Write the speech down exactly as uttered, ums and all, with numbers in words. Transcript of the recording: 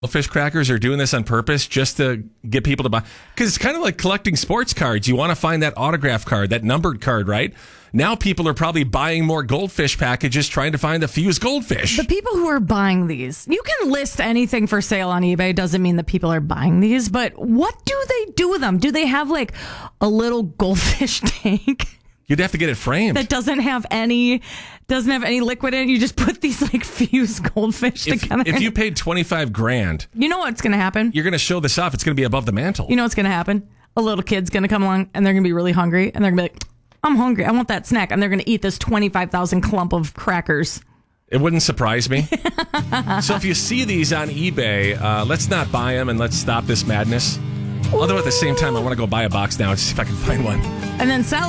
Fish crackers are doing this on purpose just to get people to buy. Because it's kind of like collecting sports cards. You want to find that autograph card, that numbered card, right? Now people are probably buying more goldfish packages trying to find the fused goldfish. The people who are buying these, you can list anything for sale on eBay. Doesn't mean that people are buying these, but what do they do with them? Do they have like a little goldfish tank? You'd have to get it framed. That doesn't have any doesn't have any liquid in it. You just put these like fused goldfish if, together. If you paid twenty-five grand, you know what's going to happen? You're going to show this off. It's going to be above the mantle. You know what's going to happen? A little kid's going to come along and they're going to be really hungry and they're going to be like, I'm hungry. I want that snack. And they're going to eat this twenty-five thousand clump of crackers. It wouldn't surprise me. So if you see these on eBay, uh, let's not buy them and let's stop this madness. Although at the same time, I want to go buy a box now and see if I can find one. And then sell it.